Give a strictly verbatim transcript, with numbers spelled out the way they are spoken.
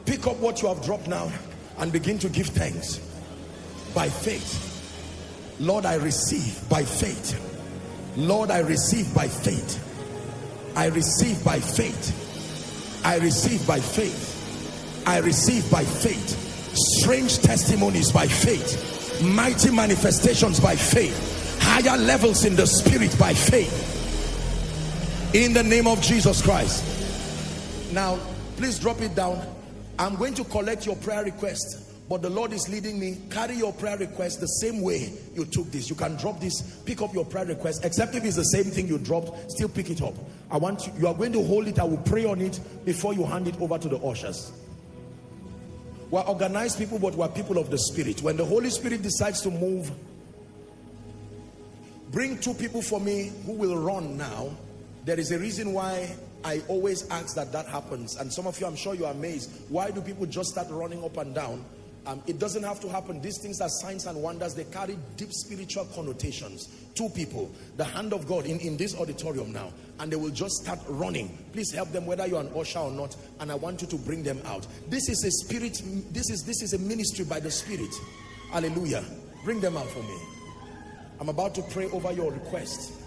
Pick up what you have dropped now and begin to give thanks. By faith. Lord, I receive by faith. Lord, I receive by faith. I receive by faith. I receive by faith. I receive by faith. Strange testimonies by faith. Mighty manifestations by faith. Higher levels in the spirit by faith. In the name of Jesus Christ. Now, please drop it down. I'm going to collect your prayer request. But the Lord is leading me. Carry your prayer request the same way you took this. You can drop this, pick up your prayer request, except if it's the same thing you dropped, still pick it up. I want you, you are going to hold it. I will pray on it before you hand it over to the ushers. We're organized people, but we're people of the Spirit. When the Holy Spirit decides to move, bring two people for me who will run now. There is a reason why I always ask that that happens. And some of you, I'm sure you are amazed. Why do people just start running up and down? Um, it doesn't have to happen. These things are signs and wonders. They carry deep spiritual connotations. Two people, the hand of God in, in this auditorium now, and they will just start running. Please help them, whether you're an usher or not, and I want you to bring them out. This is a spirit, this is, this is a ministry by the Spirit. Hallelujah. Bring them out for me. I'm about to pray over your request.